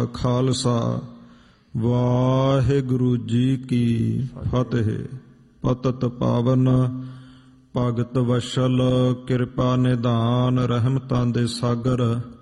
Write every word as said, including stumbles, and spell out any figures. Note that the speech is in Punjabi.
ਖਾਲਸਾ ਵਾਹਿਗੁਰੂ ਜੀ ਕੀ ਫਤਿਹ। ਪਤਿਤ ਪਾਵਨ ਭਗਤ ਵਸ਼ਲ ਕਿਰਪਾ ਨਿਧਾਨ ਰਹਿਮਤਾਂ ਦੇ ਸਾਗਰ